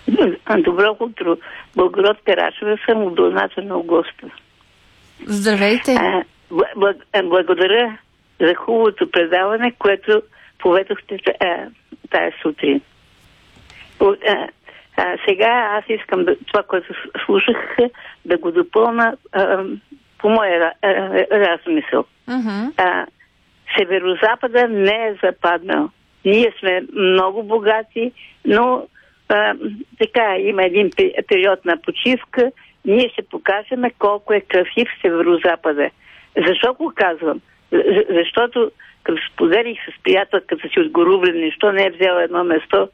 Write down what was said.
Добро утро. Благород Карашева съм от Долната на Огоста. Здравейте! Благодаря за хубавото предаване, което поведохте тая сутрин. Сега аз искам това, което слушах, да го допълна по моя размисъл. Северозапада не е западнал. Ние сме много богати, но така, има един период на почивка. Ние ще покажем колко е красив Северозапада. Защо го казвам? Защото като споделих с приятелката си от Горублен, защо не е взела едно место